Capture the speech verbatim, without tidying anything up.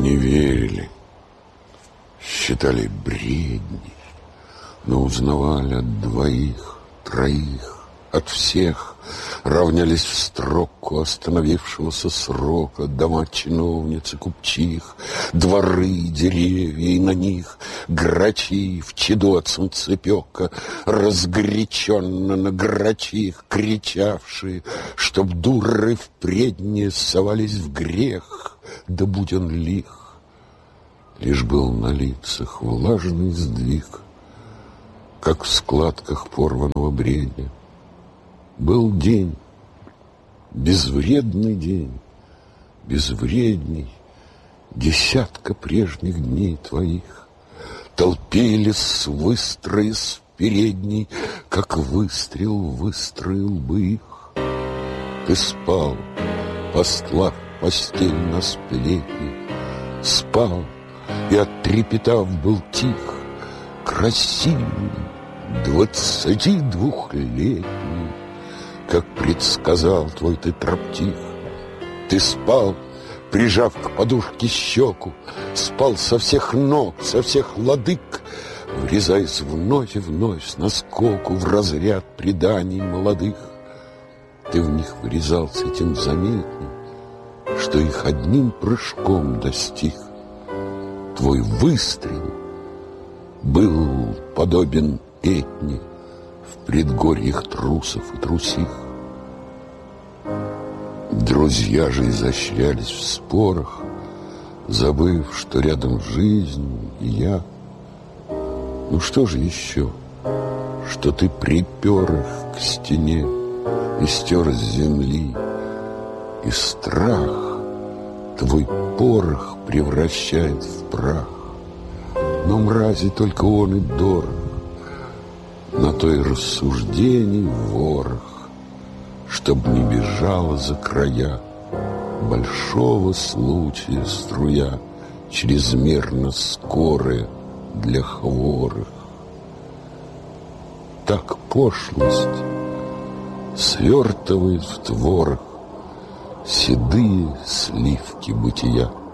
Не верили, считали бредни, но узнавали от двоих, троих, от всех, равнялись в строку остановившегося срока дома чиновниц и купчих, дворы, деревья, и на них грачи в чаду от солнцепека, разгоряченно на грачих кричавшие, чтоб дуры впредне совались в грех, да будь он лих. Лишь был на лицах влажный сдвиг, как в складках порванного бредня. Был день, безвредный день, безвредней десятка прежних дней твоих. Толпились выстроясь в передней, как выстрел выстроил бы их. Ты спал, постлав постель на сплетни, спал и, оттрепетав, был тих, красивый, двадцатидвухлетний, как предсказал твой ты троптих. Ты спал, прижав к подушке щеку, спал со всех ног, со всех ладык, врезаясь вновь и вновь с наскоку в разряд преданий молодых. Ты в них врезался тем заметней, что их одним прыжком достиг. Твой выстрел был подобен Этне в предгорьях трусов и трусих. Друзья же изощрялись в спорах, забыв, что рядом жизнь и я. Ну что же еще, что ты припер их к стене и стер с земли, и страх твой порох превращает в прах. Но мрази только он и дорог, на то и рассуждений ворох, чтоб не бежала за края большого случая струя, чрезмерно скорая для хворых. Так пошлость свертывает в творог седые сливки бытия.